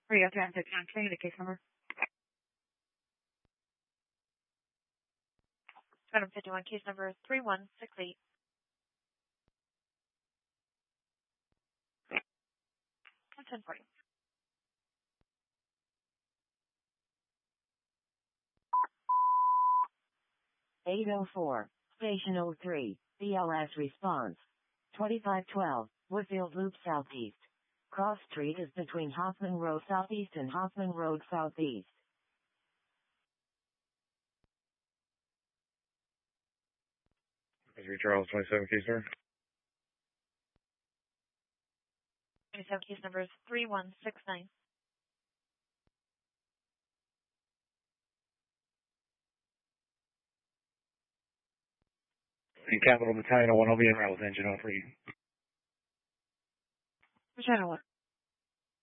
Rio Transit, can I get the case number? 251, case number 3168. And 1040. Station 03, BLS response. 2512, Woodfield Loop Southeast. Cross Street is between Hoffman Road Southeast and Hoffman Road Southeast. Missouri Charles, 27 case number. 27, case number is 3169. In Capital Battalion 01, I'll be en route with engine on for you. Channel 1.